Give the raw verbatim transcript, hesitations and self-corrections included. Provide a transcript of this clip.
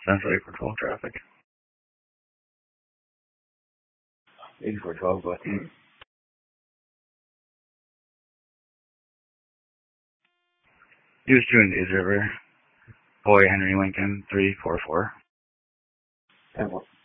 Essentially for twelve traffic. eighty-four twelve, go ahead. Use June Days River. Boy Henry Lincoln three four four. ten four.